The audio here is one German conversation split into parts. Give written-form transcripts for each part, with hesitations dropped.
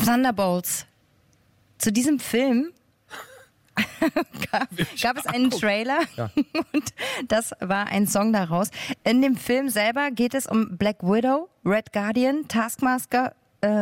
Thunderbolts. Zu diesem Film gab es einen Trailer und das war ein Song daraus. In dem Film selber geht es um Black Widow, Red Guardian, Taskmaster,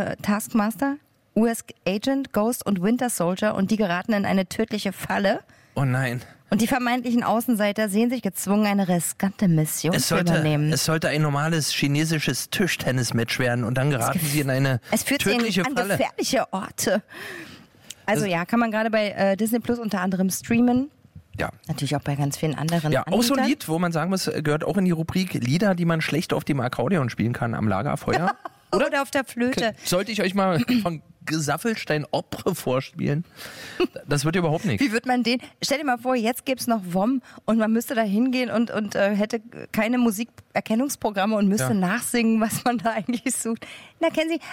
US Agent, Ghost und Winter Soldier und die geraten in eine tödliche Falle. Oh nein. Und die vermeintlichen Außenseiter sehen sich gezwungen, eine riskante Mission zu übernehmen. Es sollte ein normales chinesisches Tischtennis-Match werden und dann geraten sie in eine tödliche Falle. Falle. An gefährliche Orte. Also kann man gerade bei Disney Plus unter anderem streamen. Ja. Natürlich auch bei ganz vielen anderen Ja, auch so ein Lied, wo man sagen muss, gehört auch in die Rubrik Lieder, die man schlecht auf dem Akkordeon spielen kann am Lagerfeuer. Oder auf der Flöte. Sollte ich euch mal von Gesaffelstein Opre vorspielen? Das wird überhaupt nichts. Wie wird man den? Stell dir mal vor, jetzt gäbe es noch WOM und man müsste da hingehen und hätte keine Musikerkennungsprogramme und müsste nachsingen, was man da eigentlich sucht. Na, kennen Sie?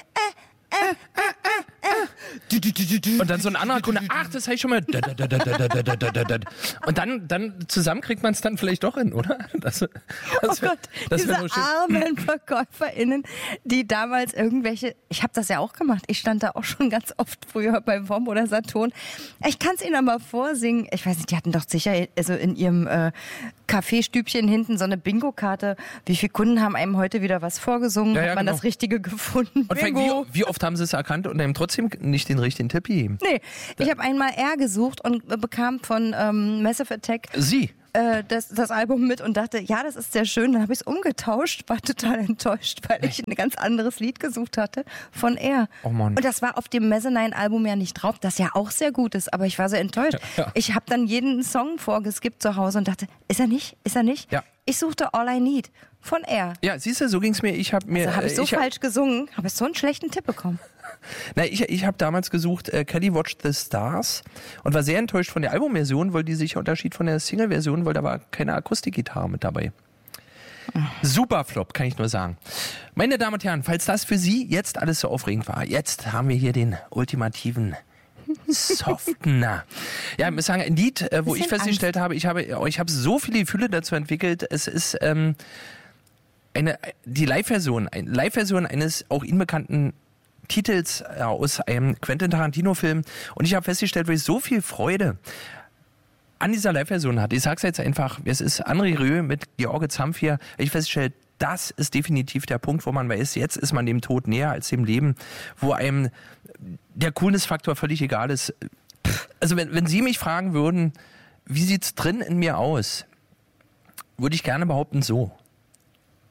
Und dann so ein anderer Kunde, ach, das habe ich schon mal. Und dann zusammen kriegt man es dann vielleicht doch hin, oder? Oh Gott, diese armen VerkäuferInnen, die damals ich habe das ja auch gemacht, ich stand da auch schon ganz oft früher bei WOM oder Saturn. Ich kann es Ihnen mal vorsingen. Ich weiß nicht, die hatten doch sicher also in ihrem Kaffeestübchen hinten so eine Bingo-Karte. Wie viele Kunden haben einem heute wieder was vorgesungen? Hat man das Richtige gefunden? Und wie oft haben sie es erkannt und einem trotzdem nicht den richtigen Tipp gegeben? Nee, ich habe einmal R gesucht und bekam von Massive Attack das Album mit und dachte, ja, das ist sehr schön. Dann habe ich es umgetauscht, war total enttäuscht, weil ich ein ganz anderes Lied gesucht hatte von R. Oh Mann. Und das war auf dem Mezzanine-Album ja nicht drauf, das ja auch sehr gut ist, aber ich war so enttäuscht. Ja. Ich habe dann jeden Song vorgeskippt zu Hause und dachte, ist er nicht? Ist er nicht? Ja. Ich suchte All I Need von R. Ja, siehst du, so ging es mir. Ich habe falsch gesungen, habe ich so einen schlechten Tipp bekommen. Na, ich habe damals gesucht Kelly Watched the Stars und war sehr enttäuscht von der Albumversion, weil die sich unterschied von der Single-Version, weil da war keine Akustikgitarre mit dabei. Super Flop, kann ich nur sagen. Meine Damen und Herren, falls das für Sie jetzt alles so aufregend war, jetzt haben wir hier den ultimativen Softener. Ja, ich muss sagen, ein Lied, wo ich festgestellt habe, ich habe so viele Gefühle dazu entwickelt. Es ist die Live-Version eines auch Ihnen bekannten Titels aus einem Quentin Tarantino-Film. Und ich habe festgestellt, weil ich so viel Freude an dieser Live-Version hatte. Ich sag's jetzt einfach, es ist André Rieu mit George Zamfir. Ich festgestellt, das ist definitiv der Punkt, wo man weiß, jetzt ist man dem Tod näher als dem Leben, wo einem der Coolness-Faktor völlig egal ist. Also wenn Sie mich fragen würden, wie sieht's drin in mir aus, würde ich gerne behaupten, so.